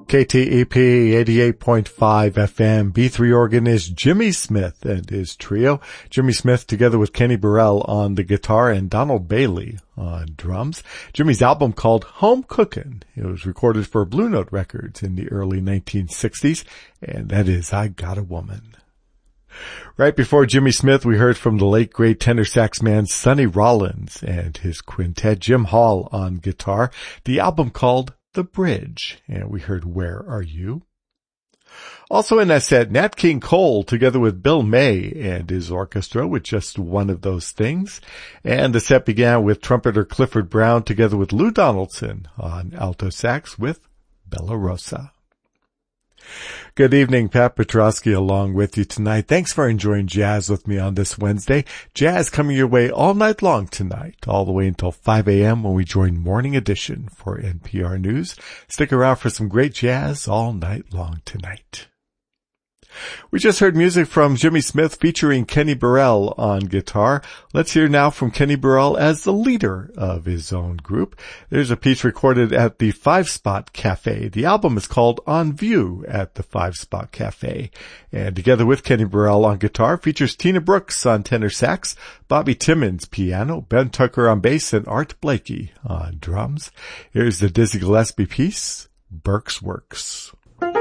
KTEP 88.5 FM. B3 organist Jimmy Smith and his trio. Jimmy Smith together with Kenny Burrell on the guitar and Donald Bailey on drums. Jimmy's album called Home Cookin'. It was recorded for Blue Note Records in the early 1960s, and that is I Got a Woman. Right before Jimmy Smith, we heard from the late great tenor sax man Sonny Rollins and his quintet, Jim Hall on guitar. The album called The Bridge, and we heard Where Are You? Also in that set, Nat King Cole together with Bill May and his orchestra with Just One of Those Things. And the set began with trumpeter Clifford Brown together with Lou Donaldson on alto sax with Bella Rosa. Good evening, Pat Petrosky along with you tonight. Thanks for enjoying jazz with me on this Wednesday. Jazz coming your way all night long tonight, all the way until 5 a.m. when we join Morning Edition for NPR News. Stick around for some great jazz all night long tonight. We just heard music from Jimmy Smith featuring Kenny Burrell on guitar. Let's hear now from Kenny Burrell as the leader of his own group. There's a piece recorded at the Five Spot Cafe. The album is called On View at the Five Spot Cafe. And together with Kenny Burrell on guitar features Tina Brooks on tenor sax, Bobby Timmons piano, Ben Tucker on bass, and Art Blakey on drums. Here's the Dizzy Gillespie piece, Burke's Works.